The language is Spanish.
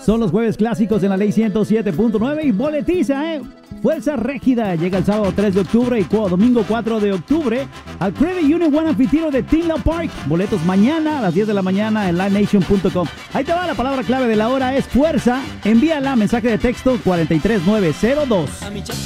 Son los jueves clásicos en la ley 107.9 y boletiza, Fuerza Régida llega el sábado 3 de octubre y domingo 4 de octubre al Credit Union One Anfitiro de Tinley Park. Boletos mañana a las 10 de la mañana en livenation.com. Ahí te va, la palabra clave de la hora es fuerza. Envíala, mensaje de texto 43902.